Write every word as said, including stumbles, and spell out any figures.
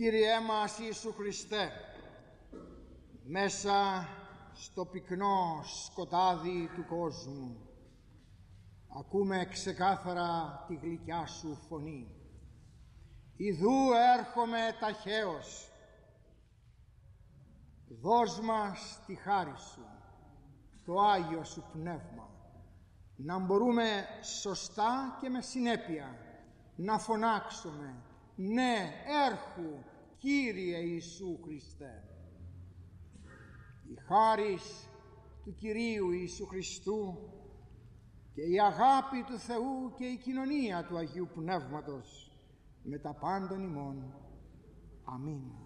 Κύριέ μας Ιησού Χριστέ, μέσα στο πυκνό σκοτάδι του κόσμου ακούμε ξεκάθαρα τη γλυκιά σου φωνή. Ιδού έρχομαι ταχαίως, δώσ' μας τη χάρη σου, το Άγιο σου Πνεύμα, να μπορούμε σωστά και με συνέπεια να φωνάξουμε «Ναι, έρχου, Κύριε Ιησού Χριστέ». Η χάρις του Κυρίου Ιησού Χριστού και η αγάπη του Θεού και η κοινωνία του Αγίου Πνεύματος με τα πάντων ημών. Αμήν.